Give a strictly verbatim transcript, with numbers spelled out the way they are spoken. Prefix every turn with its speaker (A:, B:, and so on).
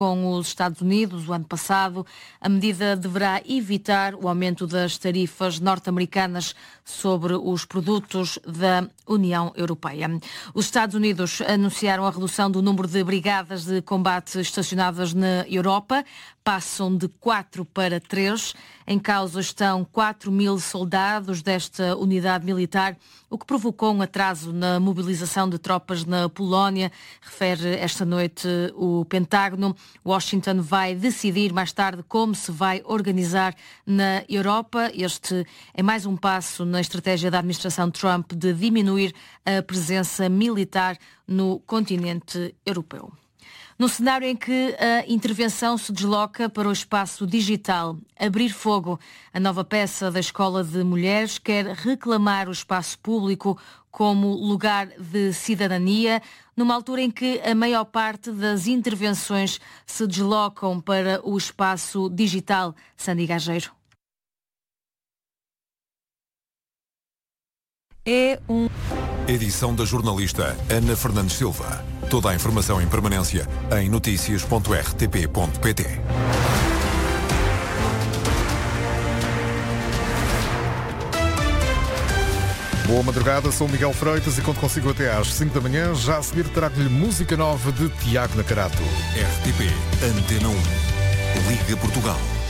A: com os Estados Unidos o ano passado. A medida deverá evitar o aumento das tarifas norte-americanas sobre os produtos da União Europeia. Os Estados Unidos anunciaram a redução do número de brigadas de combate estacionadas na Europa. Passam de quatro para três. Em causa estão quatro mil soldados desta unidade militar, o que provocou um atraso na mobilização de tropas na Polónia, refere esta noite o Pentágono. Washington vai decidir mais tarde como se vai organizar na Europa. Este é mais um passo na estratégia da administração Trump de diminuir a presença militar no continente europeu. No cenário em que a intervenção se desloca para o espaço digital, Abrir Fogo, a nova peça da Escola de Mulheres, quer reclamar o espaço público como lugar de cidadania, numa altura em que a maior parte das intervenções se deslocam para o espaço digital. Sandy Gageiro.
B: É um...
C: Edição da jornalista Ana Fernandes Silva. Toda a informação em permanência em notícias ponto r t p ponto p t.
D: Boa madrugada, sou Miguel Freitas e conto consigo até às cinco da manhã. Já a seguir terá-lhe música nova de Tiago Nacarato.
C: R T P Antena um. Liga Portugal.